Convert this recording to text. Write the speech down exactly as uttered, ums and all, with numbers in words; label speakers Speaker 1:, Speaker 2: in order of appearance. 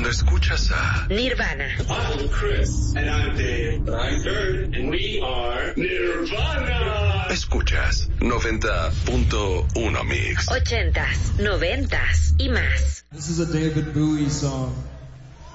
Speaker 1: Cuando escuchas a
Speaker 2: Nirvana.
Speaker 3: I'm Chris. And I'm Dave. And I'm Kurt. And we are Nirvana.
Speaker 1: Escuchas noventa punto uno Mix.
Speaker 2: Ochentas, noventas y más.
Speaker 4: This is a David Bowie song.